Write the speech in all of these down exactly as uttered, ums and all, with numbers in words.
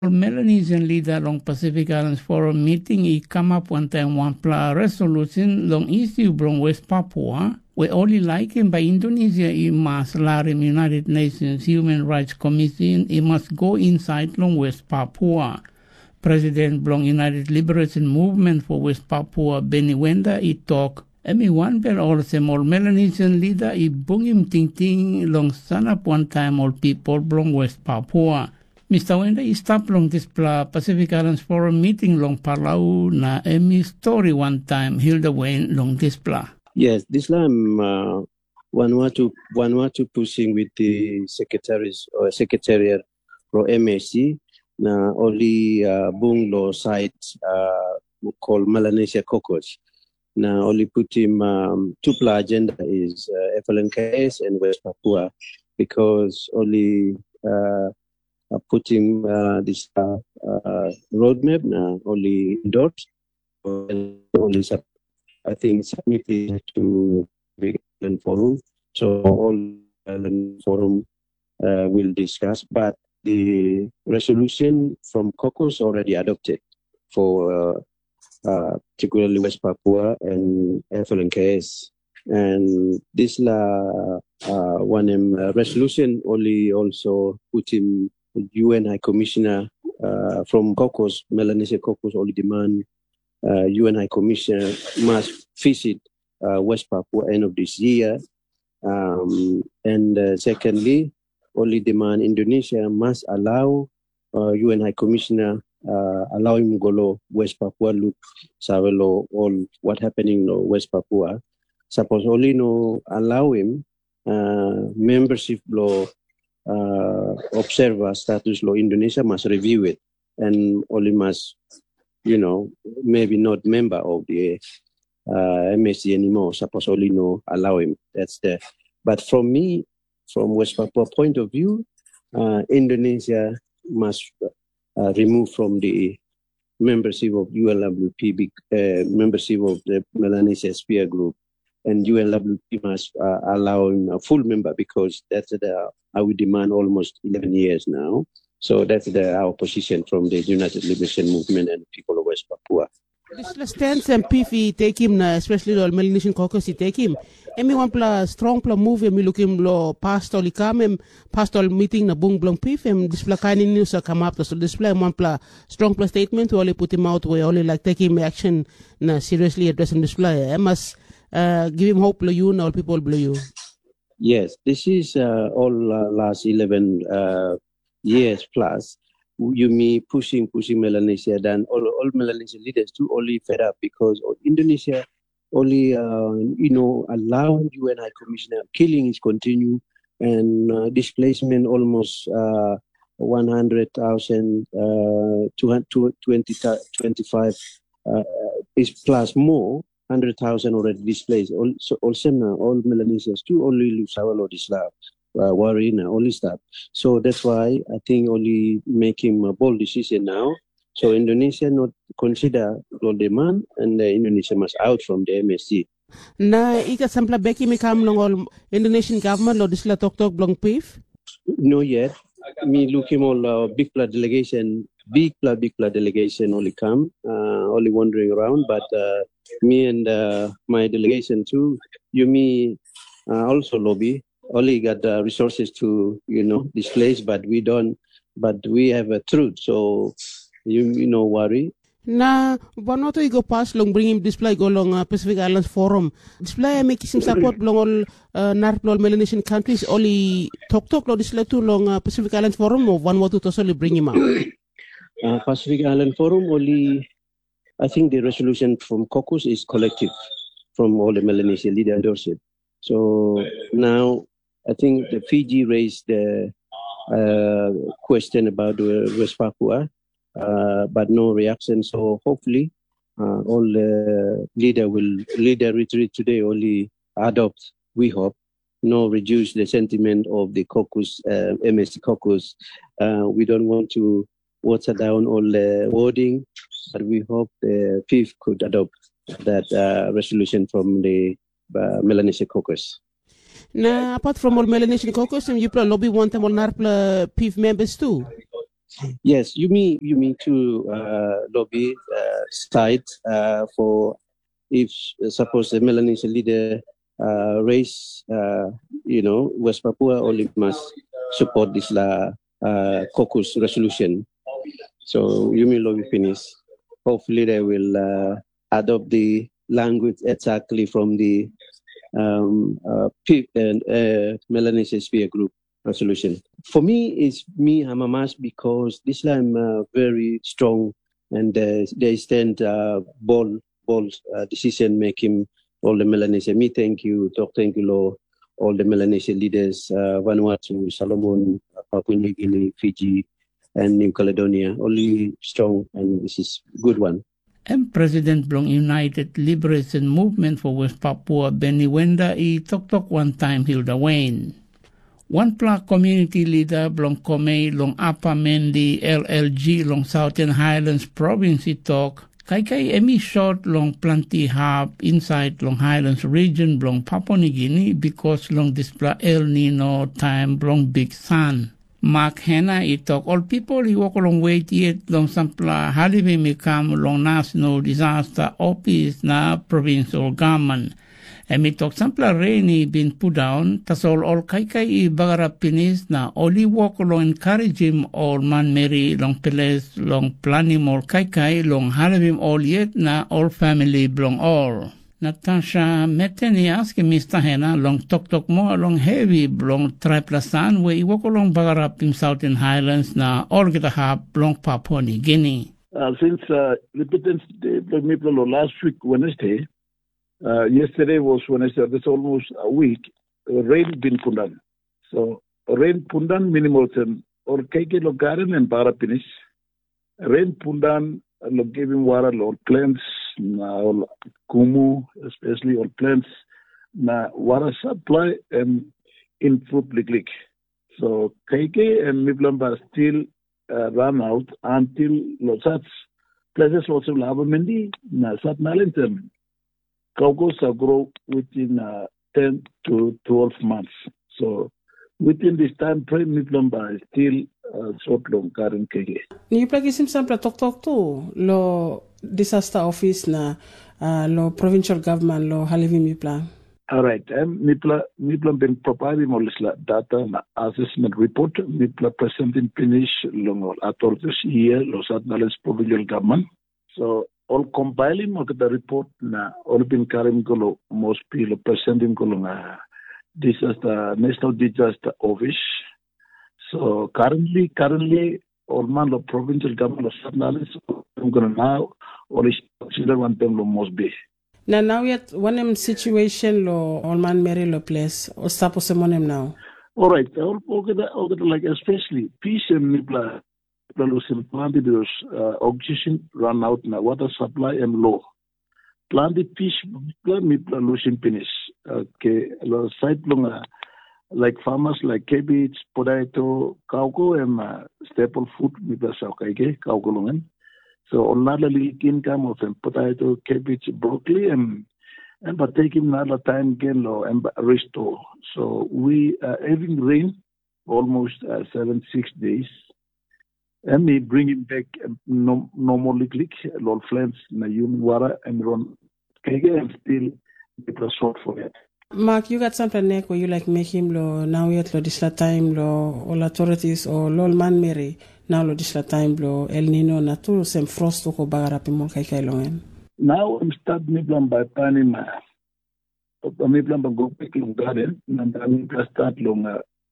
Melanesian leader long Pacific Islands Forum meeting, he come up one time one pla resolution long issue from West Papua. We only like him by Indonesia, he must larim United Nations Human Rights Commission, he must go inside long West Papua. President Blong United Liberation Movement for West Papua, Benny Wenda, he talk. Emi one bel all semol Melanesian leader, he bung him ting ting long sanap one time all people Blong West Papua. Mister Wenda, he stop long this pla Pacific Islands Forum meeting long Palau na emi story one time Hilda Wayne long this pla. Yes, this time uh, one want to one want to pushing with the secretaries or secretariat for M A C. Na only uh, bung lo sites uh, called Melanesia Caucus. Na only put him um, two pla agenda is uh, F L N K S and West Papua because only uh, put him uh, this uh, uh, roadmap na only endorsed and only sub, I think submitted to the forum. So all the forum uh, will discuss, but the resolution from caucus already adopted for uh, uh, particularly West Papua and F L N K S. And this la uh, one um, uh, resolution only also put him U N High Commissioner uh, from caucus, Melanesia caucus only demand uh, U N High Commissioner must visit uh, West Papua end of this year. Um, and uh, secondly, only demand Indonesia must allow uh, U N High Commissioner uh, allow him go West Papua look Savelo all what happening no West Papua. Suppose only no allow him uh, membership law uh, observer status law Indonesia must review it and only must you know maybe not member of the uh, M A C anymore. Suppose only no allow him. That's the but from me. From West Papua point of view, uh, Indonesia must uh, remove from the membership of U N W P, uh, membership of the Melanesia Sphere Group, and U N W P must uh, allow him a full member because that's the I would demand almost eleven years now. So that's the our position from the United Liberation Movement and people of West Papua. This stance and P F take him, especially the Melanesian caucus, he take him. Emi one pla strong pla move, emi look him lo past all come, past all meeting na bung blong P F, and this pla kind news come up. So display one pla strong pla statement to only put him out where only like take him action na seriously addressing display. I must uh, give him hope blow you and all people blow you. Yes, this is uh, all uh, last eleven uh, years plus. You me pushing, pushing Melanesia, then all, all Melanesian leaders too only fed up because Indonesia only, uh, you know, allowing U N High Commissioner killing is continue and uh, displacement almost uh, one hundred thousand, uh, two hundred twenty, twenty-five uh, is plus more, one hundred thousand already displaced. Also, also now, all Melanesians too only lose our Lord Islam. Uh, worry now, only start. So that's why I think only make him a bold decision now. So Indonesia not consider all demand and uh, Indonesia must out from the M S C. Na ika sampla beki mi kam long all Indonesian government lo disla tok tok blong P F? No yet. Me looking all uh, big blood delegation, big blood, big blood delegation only come, uh, only wandering around. But uh, me and uh, my delegation too, you me uh, also lobby. Only got the resources to, you know, displace, but we don't, but we have a truth, so you, you know, worry. Na, wano to go pass long bring him display go long uh, Pacific Islands Forum. Display make some support long all uh, Narplol Melanesian countries, only talk talk lo display to long uh, Pacific Islands Forum or one what to totally bring him out. uh, Pacific Island Forum only, I think the resolution from caucus is collective from all the Melanesian leader endorship. So now, I think the Fiji raised the uh, question about uh, West Papua, uh, but no reaction. So hopefully, uh, all the leader will leader retreat today only adopt. We hope no reduce the sentiment of the caucus, uh, M S C caucus. Uh, we don't want to water down all the wording, but we hope the P F could adopt that uh, resolution from the uh, Melanesia caucus. Na apart from all Melanesian caucus, you probably lobby one time all Narpla P F members too. Yes, you mean you mean to uh, lobby uh, side uh, for if uh, suppose the Melanesian leader uh, raise uh, you know West Papua only must support this la uh, caucus resolution. So you mean lobby finish. Hopefully they will uh, adopt the language exactly from the um, uh, P- and uh, Melanesian Sphere Group resolution. For me, it's me Hamamas because this time uh, very strong and uh, they stand uh, bold, bold uh, decision making all the Melanesian. Me, thank you, Doctor Thank you, Lo, all the Melanesian leaders, uh, Vanuatu, Solomon, Papua New Guinea, Fiji, and New Caledonia. Only strong, and this is good one. And President Blong United Liberation Movement for West Papua, Benny Wenda, i tok-tok one time Hilda Wayne. One Pla community leader Blong Komei long Upper Mendi L L G long Southern Highlands Province i talk, kai kai emi short long plenty hub inside long Highlands region Blong Papua New Guinea because long display El Nino time Blong Big Sun. Mark Hanna i talk all people i walk along wait yet long sampla halibi mi kam long National Disaster Office na provincial government. E mi talk sampla rainy been put down tasol all kai kai i bagara pinis na oli walk along encourage him all man Mary long peles long planim all kai kai long halibim all yet na all family belong all. Natasha Meteni asked Mister Hena long tok tok mo long heavy long triplasan we walk along bagarap in Southern Highlands na orgita hab long Papua New Guinea. Uh, since uh, Repentance Day, last week Wednesday, uh, yesterday was Wednesday. That's almost a week. Uh, rain been pundan. So rain pundan minimal ten or keke lo garden and barapinis. Rain pundan lo giving water lo plants na all kumu, especially all plants na water supply and improve lik. So K K and Miblamba still uh, run out until lots places lots of lava mendi na sat nalinten. Kaugos grow within uh, ten to twelve months. So within this time frame, Miblamba is still uh, short long current K K. Ni plagi sim sampla tok tok tu lo disaster office na uh, lo provincial government lo halivi mi plan. All right. Um, Mipla Mipla been providing all this data na assessment report. Mipla presenting finish long authorities here lo Southern provincial government. So all compiling of the report na all been carrying golo most people presenting golo na this is the National Disaster Office. So currently currently all man lo provincial government lo Southern I'm gonna now or is consider one them lo must be. Now, now yet one situation lo Olman Mary lo place or suppose monem now. All right, all okay, okay, like especially peace and nipla producing planted uh, oxygen run out na water supply and low. Planted fish plan nipla losing finish. Okay, lo site long like farmers like cabbage, potato, kauko and uh, staple food nipla saukaike kauko longan. So ordinarily income of them potato, cabbage, broccoli, and and but taking another time again low and restore. So we are having rain almost uh, seven six days, and we bring it back um, no, normally click low floods na yun water and run kege and still it was short for it. Mark, you got something neck where you like make him lo now yet lo this time lo all authorities or lol man Mary. Now lo this time lo El Nino na tu sem frost ko bagara pi mo kai kai longen. Now I'm start Miplam by planning my Miplam by go back in garden and I'm start long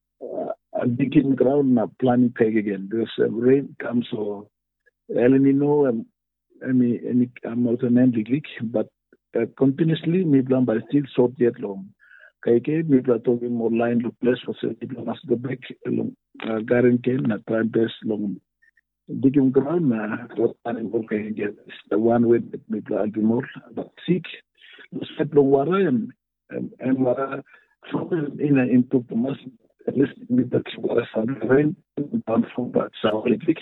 uh, digging ground na planning peg again because uh, rain comes so El Nino and any any I'm not an end leak but uh, continuously Miplam by still short yet long. Kai ke Miplam talking more line to place for say Miplam must go back along uh, garden cane na time best long digging ground na what planning work again the one with Miplam will be more but seek set long water and and, and water in a into the must at least with the water sun rain down from that south electric.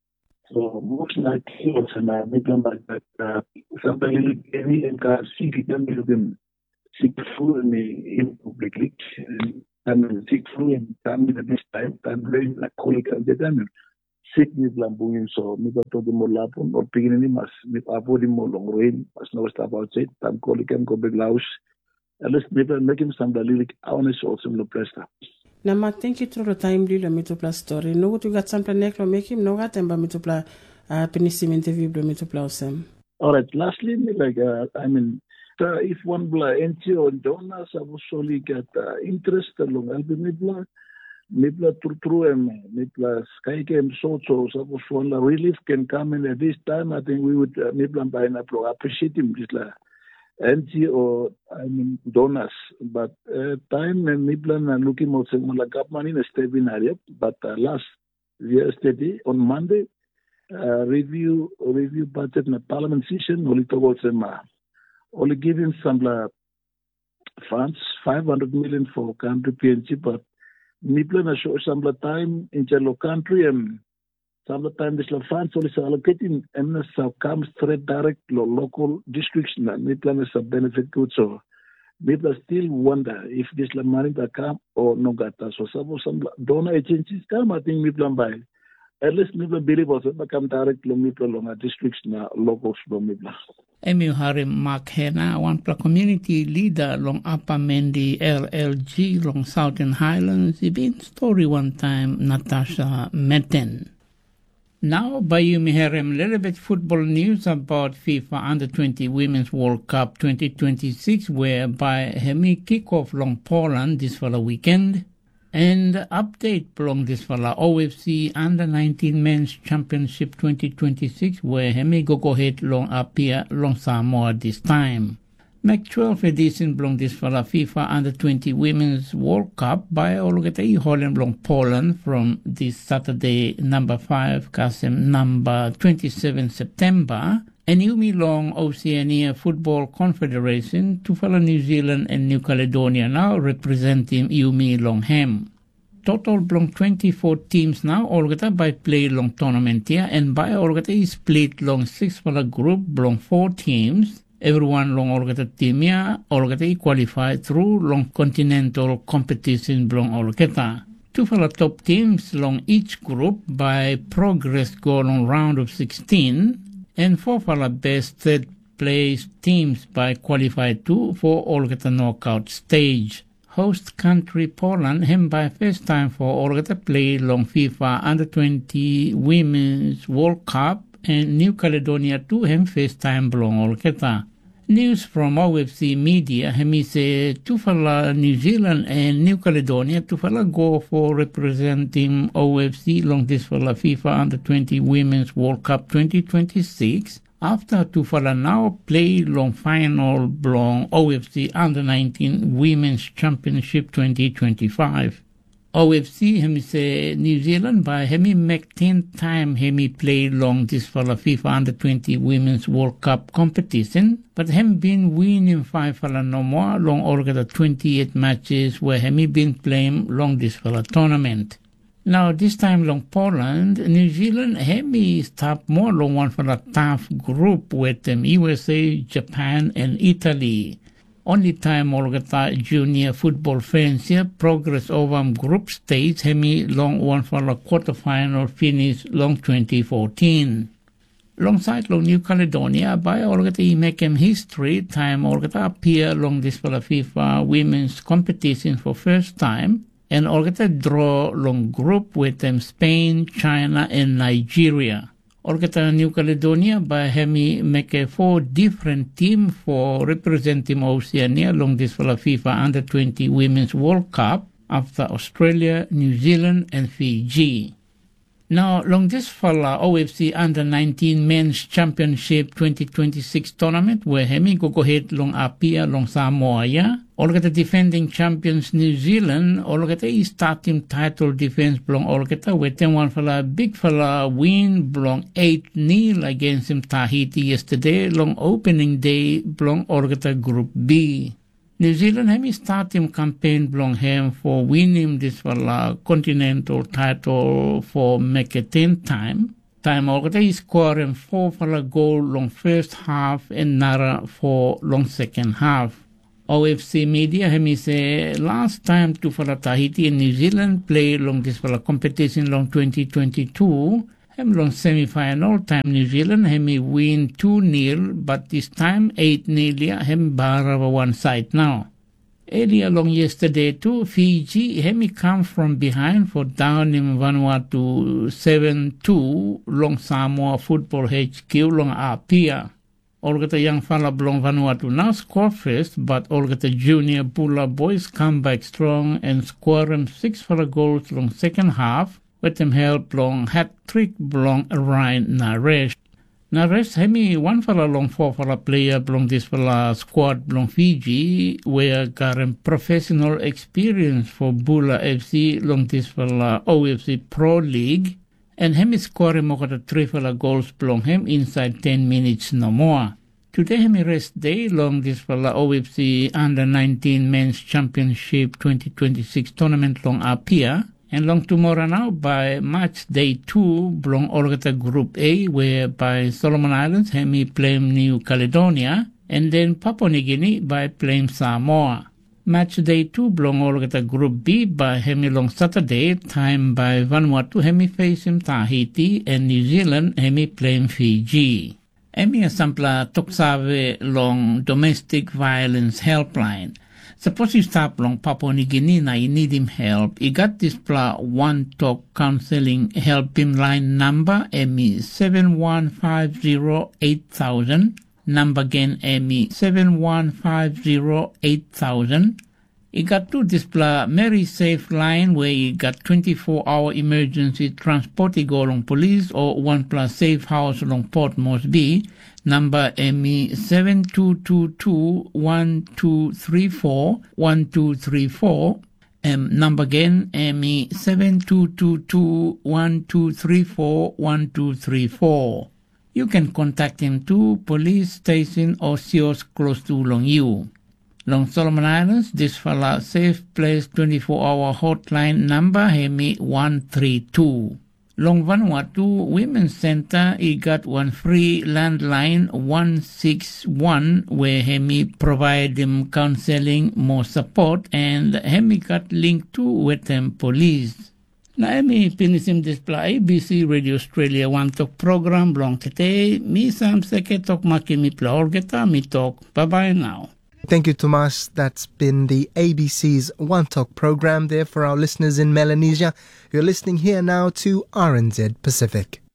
So most likely also na Miplam like that uh, somebody heavy and car seek it and you can seek through in the in publicly and and seek through and time in this time time rain like cool can get them sick mi plan bungin so mi to the mo lapon or pigin ni mas mi apo di mo long rain mas no stop outside tam ko likem ko big laus at least mi plan making some dalilik honest also no presta na mak thank you through the time lilo mitupla story no tu gat sample nek lo make him no gat emba mitupla uh, penisim interview blo mitupla osem. All right, lastly like uh, I mean uh, if one bla N G O donors absolutely get uh, interest along helping me bla Nipla Turtru and Nipla Skycam Soto, suppose one relief can come in at this time. I think we would uh, Nipla by Naplo appreciate him, just like N G O, I mean, donors. But uh, time and Nipla and looking at some like money in a step in area. But uh, last yesterday on Monday, uh, review review budget in a parliament session, only towards them, uh, only giving some uh, funds, five hundred million for country P N G, but Nipla na show some time in the country and some time this funds only allocating and some comes straight direct lo local districts na Nipla na some benefit good so Nipla still wonder if this money that come or no gata so suppose some donor agencies come I think Nipla by at least Nipla believe also come direct lo Nipla lo districts na locals lo Nipla. Emi Harim Makhena, one pla community leader long Upper Mendi L L G long Southern Highlands, he been story one time Natasha Meten. Now by you Miharem, little bit football news about FIFA Under twenty Women's World Cup twenty twenty-six, whereby Hemi kickoff long Poland this for the weekend. And update belong this for the O F C Under nineteen Men's Championship twenty twenty-six, where Hemi go go head long appear long Samoa this time. Mac twelve edition belong this for the FIFA Under twenty Women's World Cup by Olgata Holland long Poland from this Saturday number five, Kasem number twenty-seven September. And Yumi Long Oceania Football Confederation to follow New Zealand and New Caledonia now representing Yumi Long Hem. Total belong twenty-four teams now, Olgata by play long tournament here, and by Olgata is split long six for the group, belong four teams. Everyone long Olgata team here, Olgata qualified through long continental competition belong Olgata. Two for the top teams long each group by progress go on round of sixteen. And four for the best third place teams by qualified two for Olgata knockout stage. Host country Poland him by first time for Olgata play long FIFA Under twenty Women's World Cup and New Caledonia too him first time belong Olgata. News from O F C media him say two for New Zealand and New Caledonia two for go for representing O F C long this for FIFA Under twenty Women's World Cup twenty twenty-six after two for now play long final belong O F C Under nineteen Women's Championship twenty twenty-five. O F C hemi say New Zealand by hemi make ten time hemi play long this for the FIFA Under twenty Women's World Cup competition, but hem been winning five for no more long over the twenty-eight matches where hemi been playing long this for the tournament. Now this time long Poland, New Zealand hemi stop more long one for the tough group with them U S A, Japan and Italy. Only time Olgata junior football fans here progress over group stage hemi long one for the quarterfinal finish long twenty fourteen. Alongside long New Caledonia by Olgata make him history time Olgata appear long this for the FIFA women's competition for first time and Olgata draw long group with them Spain, China and Nigeria. Olgata New Caledonia by hemi make a four different team for representing Oceania along this for the FIFA Under twenty Women's World Cup after Australia, New Zealand and Fiji. Now, long this for the O F C Under nineteen Men's Championship twenty twenty-six tournament where hemi go go head long apia long Samoa ya. Olgata defending champions New Zealand, Olgata is starting title defense belong Olgata with them one for the big fella win belong eight nil against him Tahiti yesterday long opening day belong Olgata Group B. New Zealand hemi starting campaign belong him for winning this for the continental title for make a ten time. Time Olgata is scoring four for the goal long first half and Nara for long second half. O F C media hemi say last time to for Tahiti and New Zealand play long this for the competition long twenty twenty-two Hem long semi-final time New Zealand hemi win two nil, but this time eight nil ya hem bara one side now. Earlier along yesterday too, Fiji hemi come from behind for down in Vanuatu seven two long Samoa Football H Q long Apia. All the young fella belong Vanuatu now score first, but all the junior Bula boys come back strong and score them six for the goals long second half, with them help long hat-trick belong Ryan Naresh. Naresh hemi one fella long four fella player belong this fella squad belong Fiji, where got him professional experience for Bula F C long this fella O F C Pro League, and hemi score him over three fella goals belong him inside ten minutes no more. Today hemi rest day long this fella O F C Under nineteen Men's Championship twenty twenty-six tournament long Apia, and long tomorrow now by match day two belong Olgata Group A, where by Solomon Islands hemi playing New Caledonia, and then Papua New Guinea by playing Samoa. Match day two belong Olgata Group B by hemi long Saturday time by Vanuatu hemi facing Tahiti, and New Zealand hemi playing Fiji. Emi asampla toksave long domestic violence helpline. Suppose you stop long Papua New Guinea na you need him help. You got this pla one talk counseling help him line number Emi seven one five zero eight thousand. Number again Emi seven one five zero eight thousand. You got to this pla Mary Safe line where you got twenty-four hour emergency transport. You go along police or one plus safe house along Port Moresby. Number Emi seven two two two one two three four one two three four. Um, number again Emi seven two two two one two three four one two three four. You can contact him to police station or kiosk close to long you. Long Solomon Islands, this fella safe place twenty-four hour hotline number Hemi one three two. Long Vanuatu Women's Center, he got one free landline one six one where Hemi provide them counseling, more support, and Hemi got linked to with them police. Na Hemi pinisim display A B C Radio Australia One Talk program long today. Mi sam seke talk maki mi pla orgeta mi talk. Bye bye now. Thank you, Tomas. That's been the A B C's One Talk program there for our listeners in Melanesia. You're listening here now to R N Z Pacific.